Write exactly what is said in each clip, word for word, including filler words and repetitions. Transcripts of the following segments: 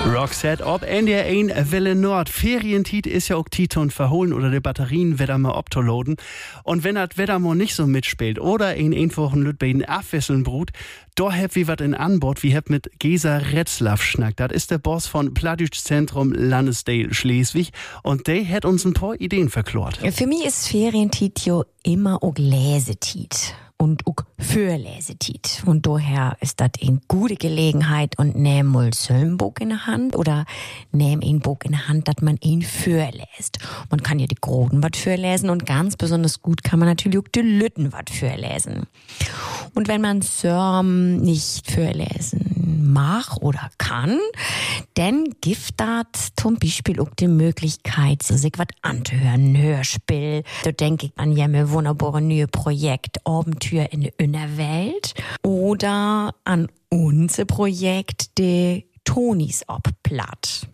Roxette ob N D R eins Welle Nord. Ferientiet ist ja auch Titon verholen oder die Batterien wieder mal abzuladen. Und wenn das Wetter mal nicht so mitspielt oder in einfach ein Lütbeiden abwechseln brut, da habt wie wat in Anbord, wie habt mit Gesa Retzlaff schnackt. Das ist der Boss von Plattdeutsch Zentrum Landesdale Schleswig und der hat uns ein paar Ideen verklort. Für mich ist Ferientiet jo immer auch Lesetiet. Und auch Fürlesetiet. Und daher ist das eine gute Gelegenheit und nehm mal so ein Buch in der Hand oder nehm ein Buch in der Hand, dass man ihn fürläst. Man kann ja die Groten was fürlesen und ganz besonders gut kann man natürlich auch die Lütten was fürlesen. Und wenn man so nicht fürlesen mag oder kann, dann gibt das zum Beispiel auch die Möglichkeit, sich was anzuhören, ein Hörspiel. Da denke ich an ja mir wunderbare neue Projekt, Abenteuer in der Innerwelt oder an unser Projekt, de Tonis ob Platt.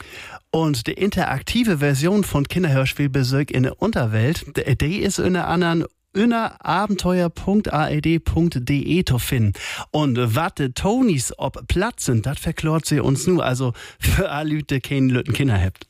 Und die interaktive Version von Kinderhörspielbesuch in der Unterwelt, die ist in der anderen unter abenteuer punkt a r d punkt d e zu finden. Und was die Tonis ob Platt sind, das verklort sie uns nur. Also für alle Leute, die keine Lütten Kinder habt.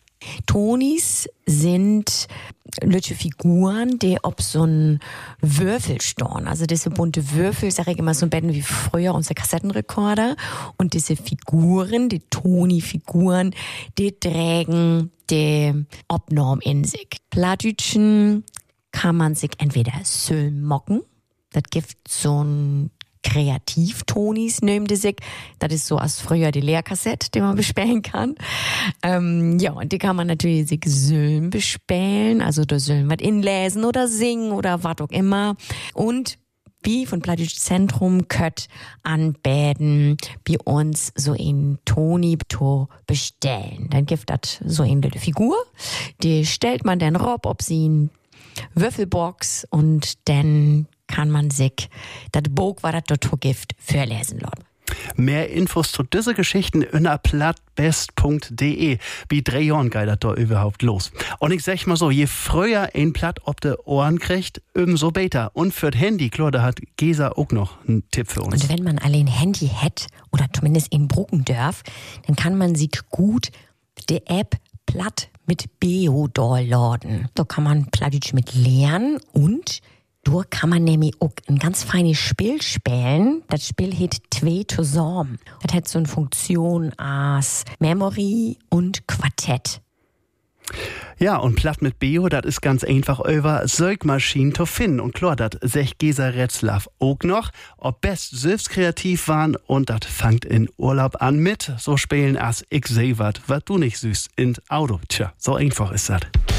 Tonis sind lütsche Figuren, die ob so ein Würfel storn. Also diese bunte Würfel, sag ich immer so ein bisschen wie früher unser Kassettenrekorder. Und diese Figuren, die Toni-Figuren, die tragen die Obnorm in sich. Plattdütschen kann man sich entweder söll mocken. Das gibt so ein Kreativ-Tonis nimmt sich. Das ist so als früher die Lehrkassette, die man bespähen kann. Ähm, ja, und die kann man natürlich sich Söllen bespähen, also da sollen was inlesen oder singen oder was auch immer. Und wie von Plattdeutsch Zentrum könnt anbeten, bei uns so ein Toni to bestellen. Dann gibt das so eine Figur, die stellt man dann rob, ob sie ein Würfelbox und dann kann man sich das Buch, was das dort gibt, verlesen lassen. Mehr Infos zu dieser Geschichten unter plattbest punkt d e. Wie drei Jahren geht das da überhaupt los? Und ich sag mal so, je früher ein Platt ob de Ohren kriegt, umso besser. Und für das Handy, klar, da hat Gesa auch noch einen Tipp für uns. Und wenn man allein Handy hat oder zumindest in brucken darf, dann kann man sich gut die App Platt mit Beo downloaden. Da kann man Plattdeutsch mit lernen und da kann man nämlich auch ein ganz feines Spiel spielen. Das Spiel heißt Zwei zusammen. Das hat so eine Funktion als Memory und Quartett. Ja, und Platt mit Beo, das ist ganz einfach über Sögmaschinen zu finden. Und klar, das sech Gesa Retzlaff auch noch, ob best selbst kreativ waren und das fangt in Urlaub an mit so spielen als ich seh wat, wat du nicht süß in Auto. Tja, so einfach ist das.